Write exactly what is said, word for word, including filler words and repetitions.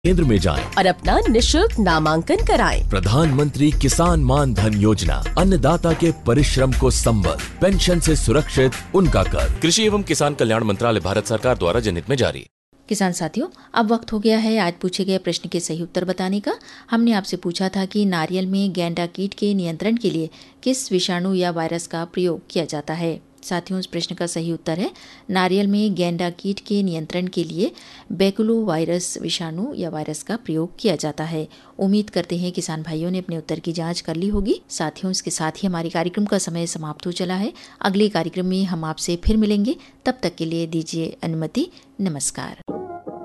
केंद्र में जाएं और अपना निशुल्क नामांकन कराएं। प्रधानमंत्री किसान मान धन योजना अन्नदाता के परिश्रम को संबल, पेंशन से सुरक्षित उनका कर। कृषि एवं किसान कल्याण मंत्रालय, भारत सरकार द्वारा जनहित में जारी। किसान साथियों, अब वक्त हो गया है आज पूछे गए प्रश्न के सही उत्तर बताने का। हमने आपसे पूछा था कि नारियल में गैंडा कीट के नियंत्रण के लिए किस विषाणु या वायरस का प्रयोग किया जाता है। साथियों, इस प्रश्न का सही उत्तर है नारियल में गैंडा कीट के नियंत्रण के लिए बैकुलो वायरस विषाणु या वायरस का प्रयोग किया जाता है। उम्मीद करते हैं किसान भाइयों ने अपने उत्तर की जांच कर ली होगी। साथियों, इसके साथ ही हमारे कार्यक्रम का समय समाप्त हो चला है। अगले कार्यक्रम में हम आपसे फिर मिलेंगे, तब तक के लिए दीजिए अनुमति। नमस्कार।